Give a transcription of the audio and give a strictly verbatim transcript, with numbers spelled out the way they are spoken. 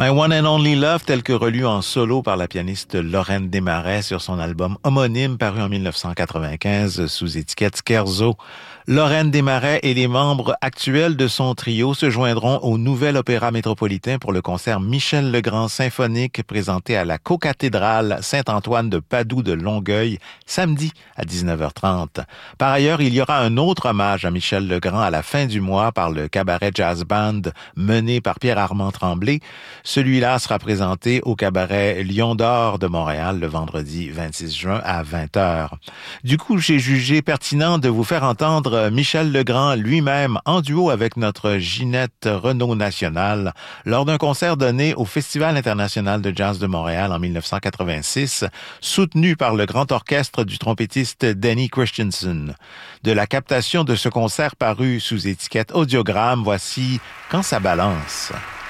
My One and Only Love, tel que relu en solo par la pianiste Lorraine Desmarais sur son album homonyme paru en dix-neuf cent quatre-vingt-quinze sous étiquette Scherzo. Lorraine Desmarais et les membres actuels de son trio se joindront au Nouvel Opéra Métropolitain pour le concert Michel Legrand symphonique présenté à la cocathédrale Saint-Antoine de Padoue de Longueuil samedi à dix-neuf heures trente. Par ailleurs, il y aura un autre hommage à Michel Legrand à la fin du mois par le Cabaret Jazz Band mené par Pierre-Armand Tremblay. Celui-là sera présenté au Cabaret Lion d'Or de Montréal le vendredi vingt-six juin à vingt heures. Du coup, j'ai jugé pertinent de vous faire entendre Michel Legrand lui-même en duo avec notre Ginette Renaud Nationale lors d'un concert donné au Festival international de jazz de Montréal en dix-neuf cent quatre-vingt-six, soutenu par le grand orchestre du trompettiste Denny Christensen. De la captation de ce concert paru sous étiquette Audiogramme, voici Quand ça balance.